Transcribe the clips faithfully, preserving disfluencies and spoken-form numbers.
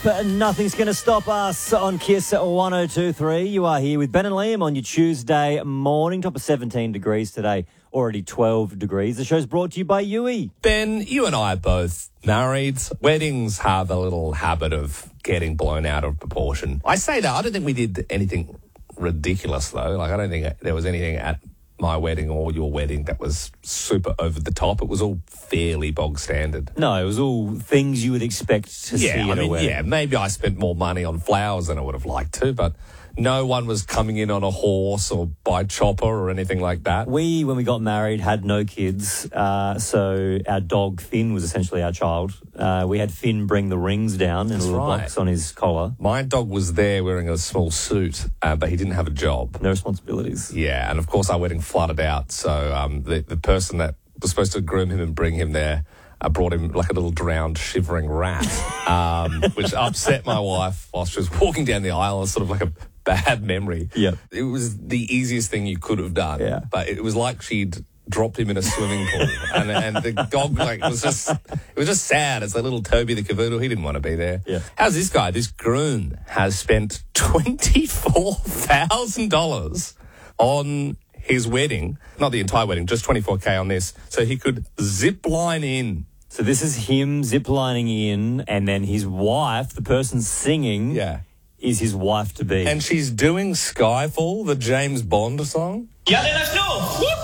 But nothing's going to stop us on Kiss one oh two point three. You are here with Ben and Liam on your Tuesday morning. Top of seventeen degrees today, already twelve degrees. The show's brought to you by U E. Ben, you and I are both married. Weddings have a little habit of getting blown out of proportion. I say that. I don't think we did anything ridiculous, though. Like, I don't think there was anything at my wedding or your wedding that was super over the top. It was all fairly bog standard. No, it was all things you would expect to yeah, see at I mean, a wedding. Yeah, maybe I spent more money on flowers than I would have liked to, but no one was coming in on a horse or by chopper or anything like that. We, when we got married, had no kids, uh, so our dog Finn was essentially our child. Uh, we had Finn bring the rings down in That's little right. box on his collar. My dog was there wearing a small suit, uh, but he didn't have a job. No responsibilities. Yeah, and of course our wedding flooded out, so um, the, the person that was supposed to groom him and bring him there I brought him like a little drowned, shivering rat, um, which upset my wife while she was walking down the aisle. It's sort of like a bad memory. Yep. It was the easiest thing you could have done. Yeah. But it was like she'd dropped him in a swimming pool. and and the dog, like, was just, it was just sad. It's like little Toby the cavoodle. He didn't want to be there. Yeah. How's this guy? This groom has spent twenty-four thousand dollars on his wedding. Not the entire wedding, just twenty-four K on this. So he could zip line in. So this is him ziplining in, and then his wife, the person singing, Yeah. is his wife to be. And she's doing Skyfall, the James Bond song. Ja, let's go!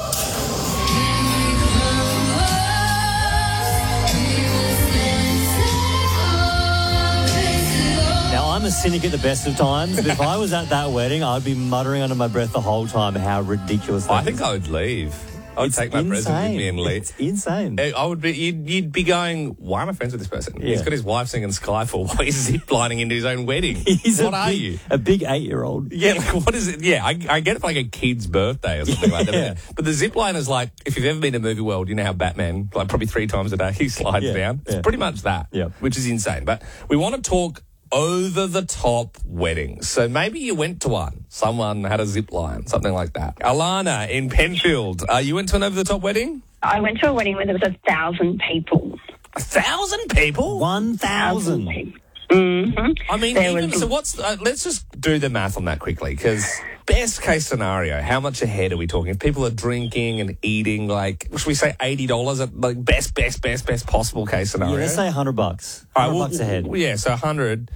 Now, I'm a cynic at the best of times, but if I was at that wedding, I'd be muttering under my breath the whole time how ridiculous that I is. think I would leave. I would It's take my present with insane. me and leave. It's insane. I would be. You'd, you'd be going, why am I friends with this person? Yeah. He's got his wife singing Skyfall while he's ziplining into his own wedding. He's what a are big, you? A big eight-year-old. Yeah, like, what is it? Yeah, I, I get it for like a kid's birthday or something like Yeah. that. But the zip line is like, if you've ever been to Movie World, you know how Batman, like probably three times a day, he slides Yeah, down. It's yeah. pretty much that, Yeah. which is insane. But we want to talk over-the-top weddings. So maybe you went to one. Someone had a zip line, something like that. Alana in Penfield, uh, you went to an over-the-top wedding? I went to a wedding where there was a thousand people. A thousand people? One thousand. people. Mm-hmm. I mean, There even, was- so what's, uh, let's just do the math on that quickly, because best case scenario, how much ahead are we talking? If people are drinking and eating, like, should we say eighty dollars at like best, best, best, best possible case scenario? Yeah, let's say one hundred bucks. All one hundred right, well, bucks ahead. well, yeah, so one hundred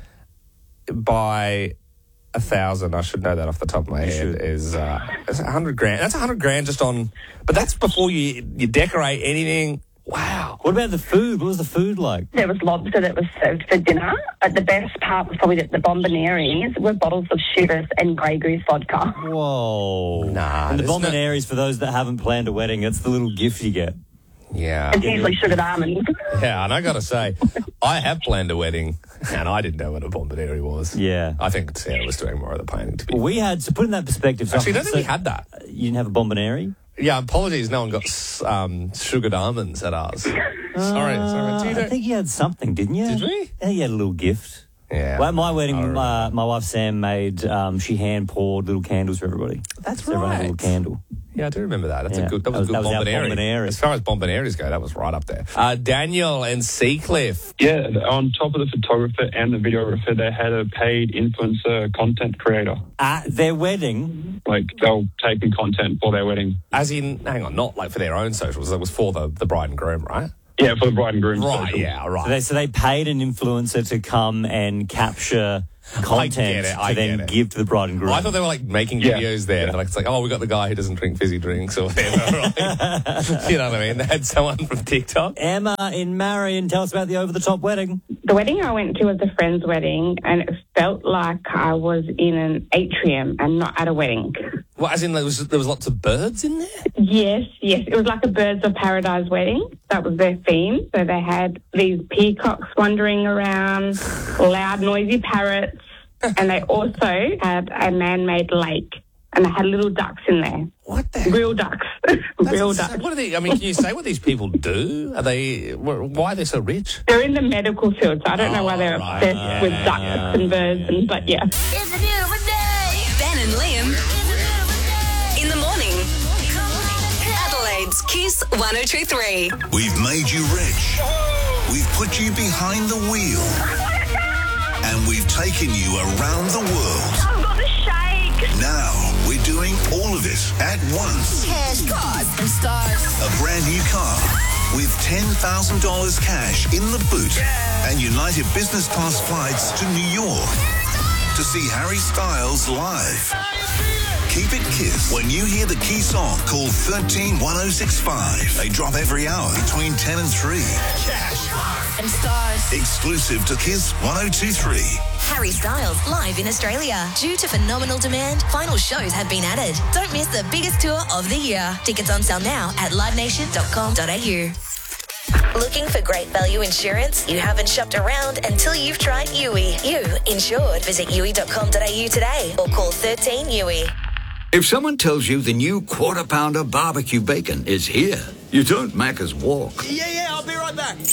by a thousand, I should know that off the top of my You head, should. is uh, it's a hundred grand. That's a hundred grand just on, but that's before you you decorate anything. Wow. What about the food? What was the food like? There was lobster that was served for dinner. But the best part was probably that the bombonieres were bottles of Chivas and Grey Goose vodka. Whoa. Nah, And the there's no- bombonieres, for those that haven't planned a wedding, it's the little gift you get. Yeah. It's usually sugared almonds. Yeah, and I got to say, I have planned a wedding, and I didn't know what a bombonera was. Yeah. I think Sarah was doing more of the planning, to be We had, to put in that perspective... so- Actually, I don't think so- we had that. You didn't have a bomboniere? Yeah, apologies, no one got um, sugared almonds at ours. sorry, sorry. Do you I know? think you had something, didn't you? Did we? Yeah, you had a little gift. Yeah. Well, at my I wedding, remember uh, my wife Sam made, um, she hand poured little candles for everybody. That's so everyone had a little right. candle. Yeah, I do remember that. That's Yeah. a good. That was a That good was- that was our bombonera. bombonera. As far as bomboneras go, that was right up there. Uh, Daniel and Seacliff. Yeah, on top of the photographer and the videographer, they had a paid influencer content creator. At their wedding, Like, they were taking content for their wedding. As in, hang on, not like for their own socials. It was for the, the bride and groom, right? Yeah, for the bride and groom. Right. social. Yeah. Right. so they, so they paid an influencer to come and capture content it, I to then get it. give to the bride and groom. I thought they were like making Yeah. videos there. They're like, it's like, oh, we got the guy who doesn't drink fizzy drinks or whatever. Right? You know what I mean? They had someone from TikTok. Emma in Marion, tell us about the over-the-top wedding. The wedding I went to was a friend's wedding, and it felt like I was in an atrium and not at a wedding. Well, as in there was there was lots of birds in there. Yes, yes. It was like a Birds of Paradise wedding. That was their theme. So they had these peacocks wandering around, loud, noisy parrots, and they also had a man-made lake, and they had little ducks in there. What the? Real ducks. That's Real insane. ducks. What are they? I mean, can you say what these people do? Are they? wh- Why are they so rich? They're in the medical field, so I don't know why they're Oh, right. obsessed Yeah, with ducks yeah, and birds, and, but yeah. It's a beautiful day. Ben and Liam. In the morning. Adelaide's Kiss one oh two three. We've made you rich. We've put you behind the wheel. and we've taken you around the world. I've got the shake. Now we're doing all of it at once. Cash, cars, and stars. A brand new car with ten thousand dollars cash in the boot and United Business Class flights to New York to see Harry Styles live. Keep it Kiss. When you hear the key song, call one three one oh six five. They drop every hour between ten and three. Cash, cars, and stars. Exclusive to Kiss one oh two three. Harry Styles live in Australia. Due to phenomenal demand, final shows have been added. Don't miss the biggest tour of the year. Tickets on sale now at live nation dot com dot a u. Looking for great value insurance? You haven't shopped around until you've tried U I. You insured. Visit U I dot com dot a u today or call thirteen U I. If someone tells you the new Quarter Pounder barbecue bacon is here, you don't Macca's walk. Yeah, yeah, I'll be right back.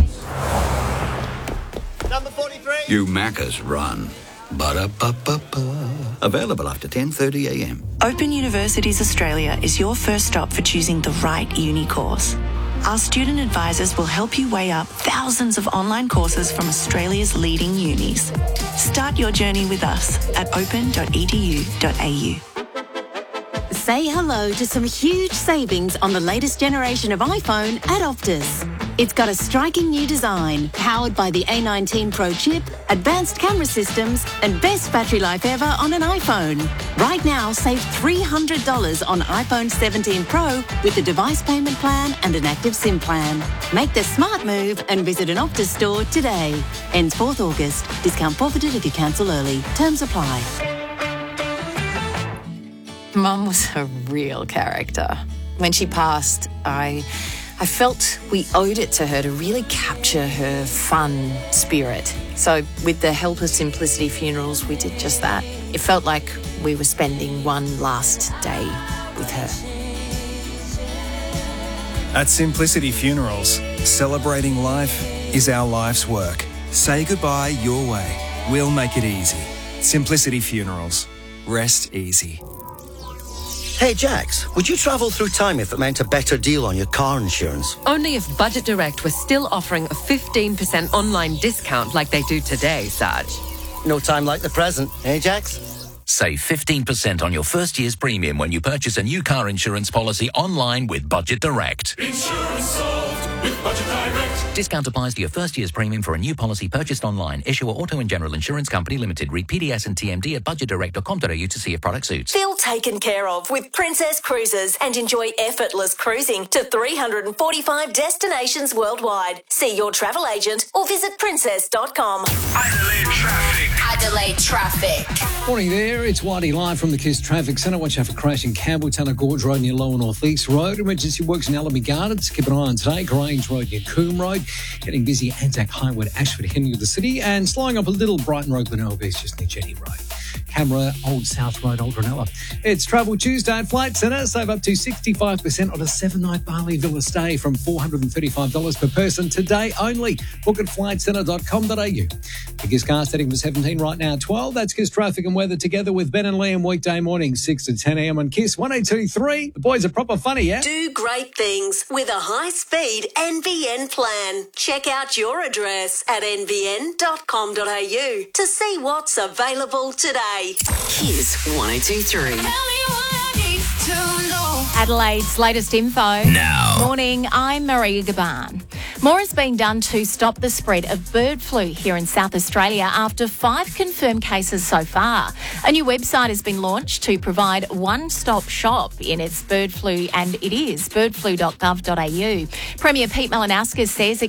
Number forty-three. You Macca's run. Ba-da-ba-ba-ba. Available after ten thirty a m. Open Universities Australia is your first stop for choosing the right uni course. Our student advisors will help you weigh up thousands of online courses from Australia's leading unis. Start your journey with us at open dot e d u dot a u. Say hello to some huge savings on the latest generation of iPhone at Optus. It's got a striking new design, powered by the A nineteen Pro chip, advanced camera systems, and best battery life ever on an iPhone. Right now, save three hundred dollars on iPhone seventeen Pro with a device payment plan and an active SIM plan. Make the smart move and visit an Optus store today. Ends fourth August. Discount forfeited if you cancel early. Terms apply. Mum was a real character. When she passed, I I felt we owed it to her to really capture her fun spirit. So with the help of Simplicity Funerals, we did just that. It felt like we were spending one last day with her. At Simplicity Funerals, celebrating life is our life's work. Say goodbye your way. We'll make it easy. Simplicity Funerals. Rest easy. Hey, Jax, would you travel through time if it meant a better deal on your car insurance? Only if Budget Direct was still offering a fifteen percent online discount like they do today, Sarge. No time like the present, eh, Jax? Save fifteen percent on your first year's premium when you purchase a new car insurance policy online with Budget Direct. Insurance solved with Budget Direct. Discount applies to your first year's premium for a new policy purchased online. Issuer Auto and General Insurance Company Limited. Read P D S and T M D at budget direct dot com dot a u to see if product suits. Feel taken care of with Princess Cruises and enjoy effortless cruising to three hundred forty-five destinations worldwide. See your travel agent or visit princess dot com. Adelaide traffic. Adelaide traffic. Morning there, it's Whitey live from the Kiss Traffic Centre. Watch out for crash in Campbelltown at Gorge Road near Lower North East Road. Emergency works in Alamy Gardens. Keep an eye on today. Grange Road near Coombe Road. Getting busy Anzac Highway, Ashford, heading to the city. And slowing up a little Brighton Road, Glenelg East, just near Jetty Road. Camera, Old South Road, Old Ranella. It's Travel Tuesday at Flight Centre. Save up to sixty-five percent on a seven-night Bali Villa stay from four hundred thirty-five dollars per person today only. Book at flight centre dot com dot a u. The Kiss car setting for seventeen right now, twelve. That's Kiss traffic and weather together with Ben and Liam weekday morning, six to ten a m on Kiss one oh two point three. The boys are proper funny, yeah? Do great things with a high-speed N B N plan. Check out your address at n b n dot com dot a u to see what's available today. Kiss one oh two point three. Adelaide's latest info. Now. Morning, I'm Maria Gaban. More is being done to stop the spread of bird flu here in South Australia after five confirmed cases so far. A new website has been launched to provide one-stop shop in its bird flu, and it is bird flu dot gov dot a u. Premier Pete Malinauskas says it